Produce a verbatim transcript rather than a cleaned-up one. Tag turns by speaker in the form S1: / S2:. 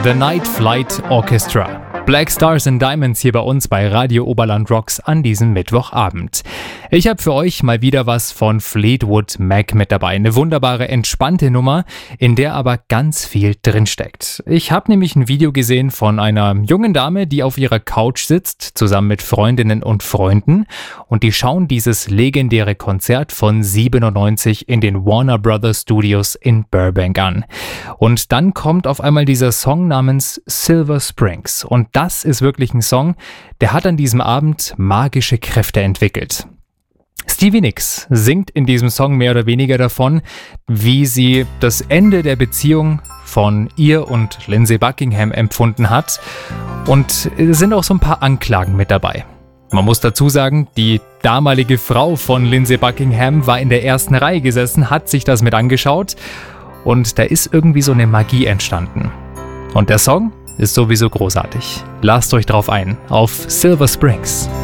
S1: The Night Flight Orchestra. Black Stars and Diamonds hier bei uns bei Radio Oberland Rocks an diesem Mittwochabend. Ich habe für euch mal wieder was von Fleetwood Mac mit dabei. Eine wunderbare, entspannte Nummer, in der aber ganz viel drinsteckt. Ich habe nämlich ein Video gesehen von einer jungen Dame, die auf ihrer Couch sitzt, zusammen mit Freundinnen und Freunden. Und die schauen dieses legendäre Konzert von siebenundneunzig in den Warner Brothers Studios in Burbank an. Und dann kommt auf einmal dieser Song namens Silver Springs. Und das ist wirklich ein Song, der hat an diesem Abend magische Kräfte entwickelt. Stevie Nicks singt in diesem Song mehr oder weniger davon, wie sie das Ende der Beziehung von ihr und Lindsey Buckingham empfunden hat. Und es sind auch so ein paar Anklagen mit dabei. Man muss dazu sagen, die damalige Frau von Lindsey Buckingham war in der ersten Reihe gesessen, hat sich das mit angeschaut und da ist irgendwie so eine Magie entstanden. Und der Song ist sowieso großartig. Lasst euch drauf ein, auf Silver Springs.